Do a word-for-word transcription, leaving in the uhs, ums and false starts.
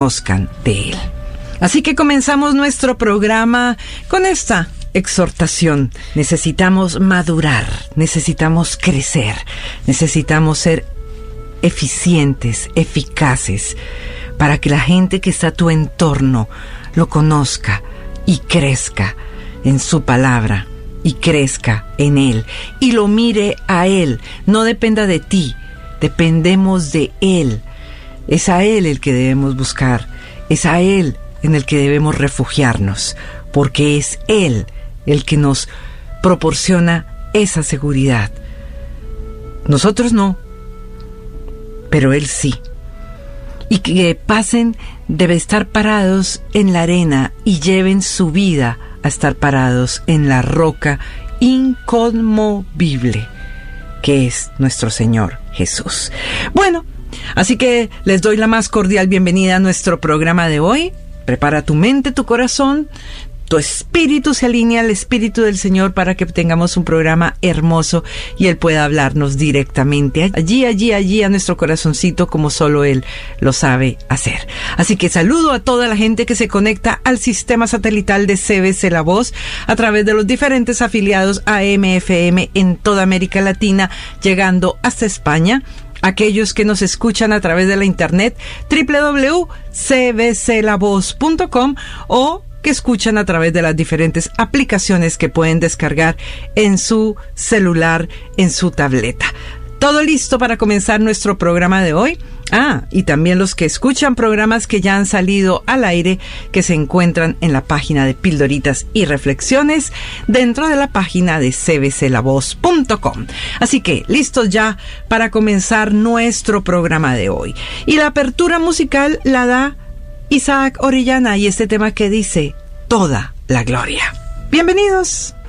conozcan de Él. Así que comenzamos nuestro programa con esta exhortación. Necesitamos madurar, necesitamos crecer, necesitamos ser eficientes, eficaces, para que la gente que está a tu entorno lo conozca y crezca en su palabra y crezca en Él y lo mire a Él. No dependa de ti, dependemos de Él. Es a Él el que debemos buscar, es a Él en el que debemos refugiarnos, porque es Él el que nos proporciona esa seguridad. Nosotros no, pero Él sí. Y que pasen de estar parados en la arena y lleven su vida a estar parados en la roca inconmovible, que es nuestro Señor Jesús. Bueno, así que les doy la más cordial bienvenida a nuestro programa de hoy. Prepara tu mente, tu corazón, tu espíritu se alinea al espíritu del Señor para que tengamos un programa hermoso y Él pueda hablarnos directamente allí, allí, allí a nuestro corazoncito como solo Él lo sabe hacer. Así que saludo a toda la gente que se conecta al sistema satelital de C B C La Voz a través de los diferentes afiliados A M F M en toda América Latina, llegando hasta España. Aquellos que nos escuchan a través de la internet doble u doble u doble u punto c b c la voz punto com o que escuchan a través de las diferentes aplicaciones que pueden descargar en su celular, en su tableta. Todo listo para comenzar nuestro programa de hoy. Ah, y también los que escuchan programas que ya han salido al aire, que se encuentran en la página de Pildoritas y Reflexiones, dentro de la página de c b c la voz punto com. Así que, listos ya para comenzar nuestro programa de hoy. Y la apertura musical la da Isaac Orellana y este tema que dice, Toda la Gloria. Bienvenidos.